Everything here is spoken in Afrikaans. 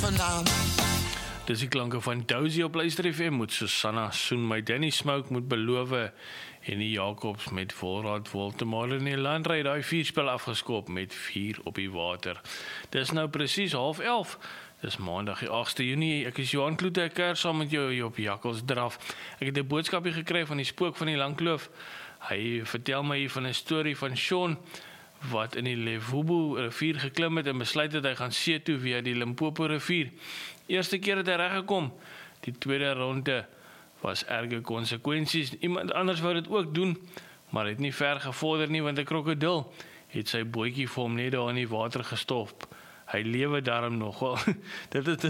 vandaan. Dis die klanke van Dozy op Luister FM moet Susanna Soen my Danny Smoke moet beloof en die Jacobs met Volraad Woltemade in die landry daai 4 spel afgeskop met 4 op die water. Dis nou presies 10:30. Dis maandag die 8ste Junie. Ek is Johan Kloete, ek kuier saam met jou hier op Jakkals Draf. Ek het 'n boodskapie gekry van die spook van die Langkloof. Hy vertel my hier van 'n storie van Sean wat in die Levubu rivier geklim het en besluit het hy gaan see toe via die Limpopo rivier. Eerste keer het hy reggekom. Die tweede ronde was erge konsekwensies. Iemand anders wou dit ook doen, maar het nie ver gevorder nie want 'n krokodil het sy bootjie vir hom net daar in die water gestop. Hy lewe daarom nog wel. Dit is